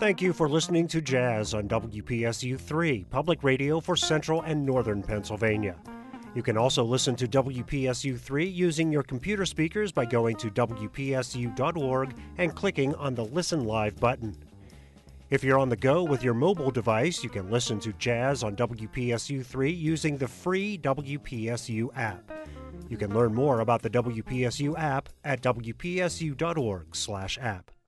Thank you for listening to Jazz on WPSU 3, public radio for Central and Northern Pennsylvania. You can also listen to WPSU 3 using your computer speakers by going to WPSU.org and clicking on the Listen Live button. If you're on the go with your mobile device, you can listen to Jazz on WPSU 3 using the free WPSU app. You can learn more about the WPSU app at WPSU.org/app.